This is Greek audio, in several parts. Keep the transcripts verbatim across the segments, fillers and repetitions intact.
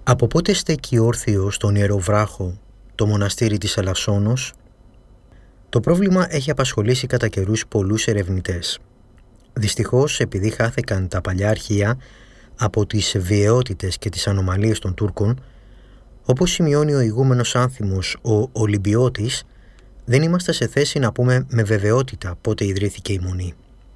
Από πότε στέκει όρθιο στον Ιερό Βράχο το μοναστήρι της Ελασσόνος? Το πρόβλημα έχει απασχολήσει κατά καιρούς πολλούς ερευνητές. Δυστυχώς, επειδή χάθηκαν τα παλιά αρχεία από τις βιαιότητες και τις ανομαλίες των Τούρκων, όπως σημειώνει ο ηγούμενος άνθιμος ο Ολυμπιώτης, δεν είμαστε σε θέση να πούμε με βεβαιότητα πότε ιδρύθηκε η Μονή.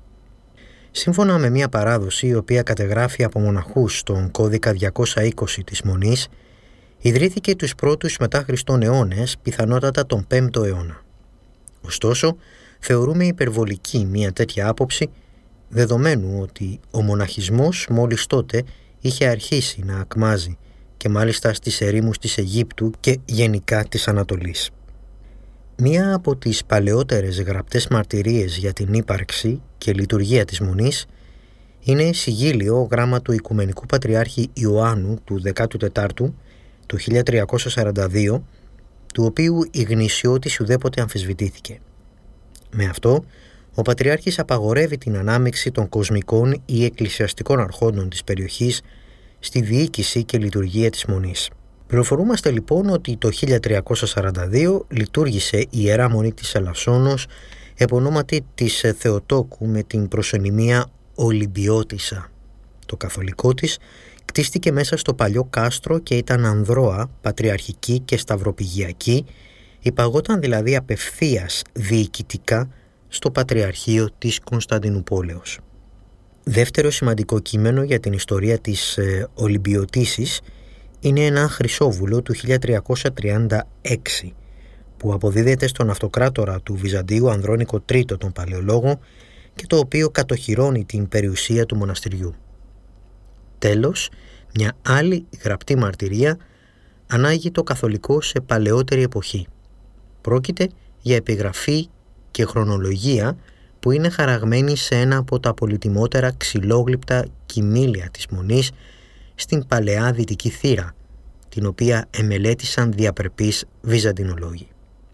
Σύμφωνα με μια παράδοση, η οποία κατεγράφει από μοναχούς στον κώδικα διακόσια είκοσι της Μονής, ιδρύθηκε τους πρώτους μετά Χριστόν αιώνες, πιθανότατα τον πέμπτο αιώνα. Ωστόσο, θεωρούμε υπερβολική μια τέτοια άποψη, δεδομένου ότι ο μοναχισμός μόλις τότε είχε αρχίσει να ακμάζει και μάλιστα στις ερήμους της Αιγύπτου και γενικά της Ανατολής. Μία από τις παλαιότερες γραπτές μαρτυρίες για την ύπαρξη και λειτουργία της Μονής είναι συγγίλιο γράμμα του Οικουμενικού Πατριάρχη Ιωάννου του δέκατου τετάρτου του χίλια τριακόσια σαράντα δύο, του οποίου η γνησιότης ουδέποτε αμφισβητήθηκε. Με αυτό, ο Πατριάρχης απαγορεύει την ανάμειξη των κοσμικών ή εκκλησιαστικών αρχόντων της περιοχής στη διοίκηση και λειτουργία της Μονής. Πληροφορούμαστε λοιπόν ότι το χίλια τριακόσια σαράντα δύο λειτουργήσε η Ιερά Μονή της Ελασσόνος επ' ονόματι της Θεοτόκου με την προσωνυμία Ολυμπιώτισσα. Το καθολικό της κτίστηκε μέσα στο παλιό κάστρο και ήταν ανδρώα, πατριαρχική και σταυροπηγιακή, υπαγόταν δηλαδή απευθείας διοικητικά στο Πατριαρχείο της Κωνσταντινουπόλεως. Δεύτερο σημαντικό κείμενο για την ιστορία της ε, Ολυμπιωτίσσης είναι ένα χρυσόβουλο του χίλια τριακόσια τριάντα έξι που αποδίδεται στον αυτοκράτορα του Βυζαντίου Ανδρώνικο τρίτο τον Παλαιολόγο και το οποίο κατοχυρώνει την περιουσία του μοναστηριού. Τέλος, μια άλλη γραπτή μαρτυρία ανάγει το καθολικό σε παλαιότερη εποχή. Πρόκειται για επιγραφή και χρονολογία που είναι χαραγμένη σε ένα από τα πολυτιμότερα ξυλόγλυπτα κοιμήλια της Μονής στην παλαιά δυτική θύρα, την οποία εμελέτησαν διαπρεπείς βυζαντινολόγοι.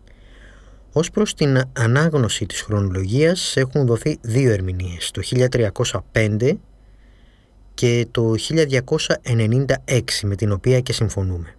Ως προς την ανάγνωση της χρονολογίας έχουν δοθεί δύο ερμηνείες, το χίλια τριακόσια πέντε και το χίλια διακόσια ενενήντα έξι, με την οποία και συμφωνούμε.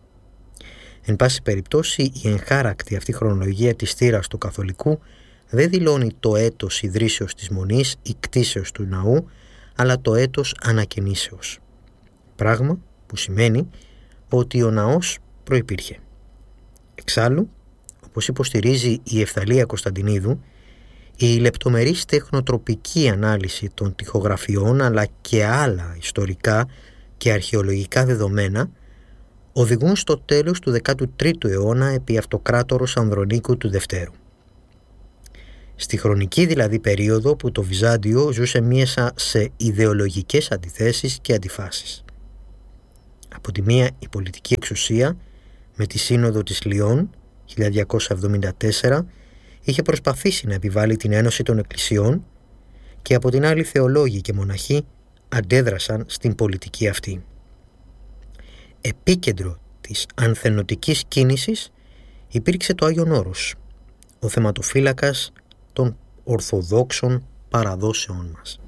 Εν πάση περιπτώσει, η εγχάρακτη αυτή χρονολογία της θύρας του καθολικού δεν δηλώνει το έτος ιδρύσεως της Μονής ή κτίσεως του ναού, αλλά το έτος ανακαινήσεως. Πράγμα που σημαίνει ότι ο ναός προϋπήρχε. Εξάλλου, όπως υποστηρίζει η Ευθαλία Κωνσταντινίδου, η λεπτομερής τεχνοτροπική ανάλυση των τοιχογραφιών αλλά και άλλα ιστορικά και αρχαιολογικά δεδομένα οδηγούν στο τέλος του δέκατου τρίτου αιώνα επί αυτοκράτορος Ανδρονίκου του Δευτέρου. Στη χρονική δηλαδή περίοδο που το Βυζάντιο ζούσε μέσα σε ιδεολογικές αντιθέσεις και αντιφάσεις. Από τη μία η πολιτική εξουσία με τη Σύνοδο της Λιών χίλια διακόσια εβδομήντα τέσσερα είχε προσπαθήσει να επιβάλει την ένωση των εκκλησιών και από την άλλη θεολόγοι και μοναχοί αντέδρασαν στην πολιτική αυτή. Επίκεντρο της ανθενωτικής κίνησης υπήρξε το Άγιον Όρος, ο θεματοφύλακας των ορθοδόξων παραδόσεών μας.